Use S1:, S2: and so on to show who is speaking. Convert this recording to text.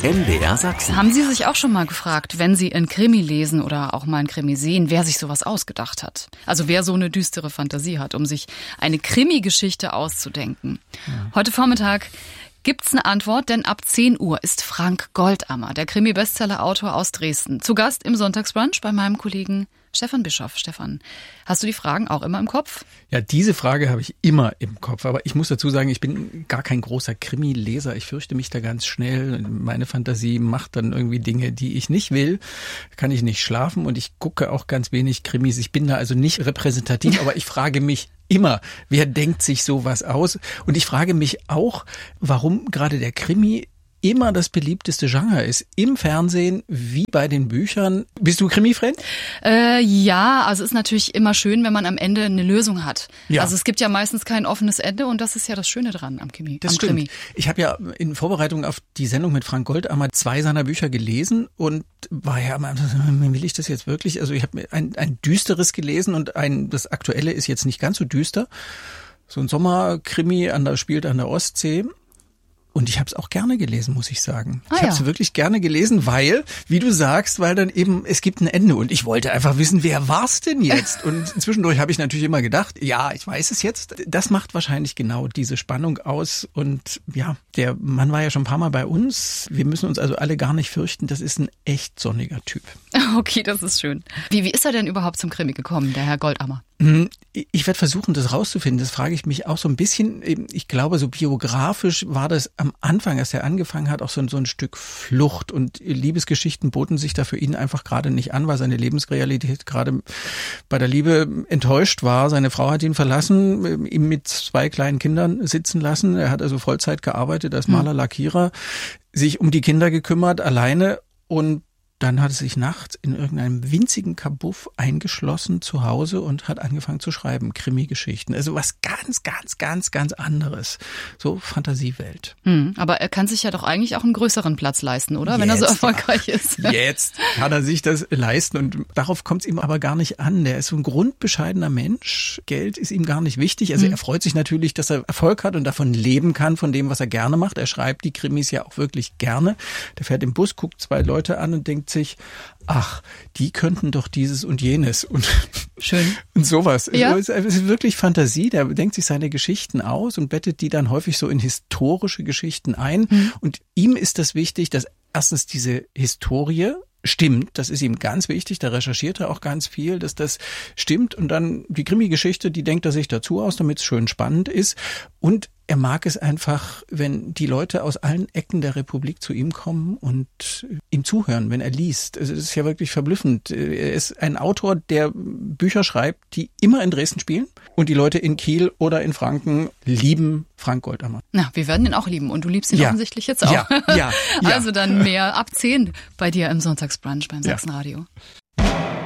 S1: MDR Sachsen.
S2: Haben Sie sich auch schon mal gefragt, wenn Sie einen Krimi lesen oder auch mal einen Krimi sehen, wer sich sowas ausgedacht hat? Also wer so eine düstere Fantasie hat, um sich eine Krimi-Geschichte auszudenken. Ja. Heute Vormittag gibt's eine Antwort, denn ab 10 Uhr ist Frank Goldammer, der Krimi-Bestseller-Autor aus Dresden, zu Gast im Sonntagsbrunch bei meinem Kollegen Stefan Bischoff. Stefan, hast du die Fragen auch immer im Kopf?
S3: Ja, diese Frage habe ich immer im Kopf. Aber ich muss dazu sagen, ich bin gar kein großer Krimi-Leser. Ich fürchte mich da ganz schnell. Meine Fantasie macht dann irgendwie Dinge, die ich nicht will. Kann ich nicht schlafen und ich gucke auch ganz wenig Krimis. Ich bin da also nicht repräsentativ, aber ich frage mich immer, wer denkt sich sowas aus? Und ich frage mich auch, warum gerade der Krimi immer das beliebteste Genre ist. Im Fernsehen wie bei den Büchern. Bist du Krimi-Fan?
S2: Ja, also ist natürlich immer schön, wenn man am Ende eine Lösung hat.
S3: Ja.
S2: Also es gibt ja meistens kein offenes Ende und das ist ja das Schöne dran am Krimi.
S3: Das stimmt. Krimi. Ich habe ja in Vorbereitung auf die Sendung mit Frank Goldammer 2 seiner Bücher gelesen und war ja immer, will ich das jetzt wirklich? Also ich habe ein düsteres gelesen und das aktuelle ist jetzt nicht ganz so düster. So ein Sommerkrimi spielt an der Ostsee. Und ich habe es auch gerne gelesen, muss ich sagen. Ich habe es wirklich gerne gelesen, weil, wie du sagst, weil dann eben, es gibt ein Ende. Und ich wollte einfach wissen, wer war's denn jetzt? Und zwischendurch habe ich natürlich immer gedacht, ja, ich weiß es jetzt. Das macht wahrscheinlich genau diese Spannung aus. Und ja, der Mann war ja schon ein paar Mal bei uns. Wir müssen uns also alle gar nicht fürchten. Das ist ein echt sonniger Typ.
S2: Okay, das ist schön. Wie ist er denn überhaupt zum Krimi gekommen, der Herr Goldammer?
S3: Ich werde versuchen, das rauszufinden. Das frage ich mich auch so ein bisschen. Ich glaube, so biografisch war das am Anfang, als er angefangen hat, auch so ein Stück Flucht. Und Liebesgeschichten boten sich da für ihn einfach gerade nicht an, weil seine Lebensrealität gerade bei der Liebe enttäuscht war. Seine Frau hat ihn verlassen, ihn mit 2 kleinen Kindern sitzen lassen. Er hat also Vollzeit gearbeitet als Maler, Lackierer, sich um die Kinder gekümmert, alleine. Und dann hat er sich nachts in irgendeinem winzigen Kabuff eingeschlossen zu Hause und hat angefangen zu schreiben, Krimi-Geschichten. Also was ganz anderes. So Fantasiewelt.
S2: Aber er kann sich ja doch eigentlich auch einen größeren Platz leisten, oder? Wenn er so erfolgreich ist.
S3: Jetzt kann er sich das leisten und darauf kommt es ihm aber gar nicht an. Der ist so ein grundbescheidener Mensch. Geld ist ihm gar nicht wichtig. Also er freut sich natürlich, dass er Erfolg hat und davon leben kann, von dem, was er gerne macht. Er schreibt die Krimis ja auch wirklich gerne. Der fährt im Bus, guckt 2 Leute an und denkt sich, ach, die könnten doch dieses und jenes und
S2: schön
S3: und sowas.
S2: Ja.
S3: Es ist wirklich Fantasie. Der denkt sich seine Geschichten aus und bettet die dann häufig so in historische Geschichten ein. Und ihm ist das wichtig, dass erstens diese Historie stimmt. Das ist ihm ganz wichtig. Da recherchiert er auch ganz viel, dass das stimmt. Und dann die Krimi-Geschichte, die denkt er sich dazu aus, damit es schön spannend ist. Und er mag es einfach, wenn die Leute aus allen Ecken der Republik zu ihm kommen und ihm zuhören, wenn er liest. Also das ist ja wirklich verblüffend. Er ist ein Autor, der Bücher schreibt, die immer in Dresden spielen. Und die Leute in Kiel oder in Franken lieben Frank Goldammer.
S2: Na, wir werden ihn auch lieben. Und du liebst ihn offensichtlich jetzt auch.
S3: Ja.
S2: Also dann mehr ab 10 bei dir im Sonntagsbrunch beim Sachsenradio.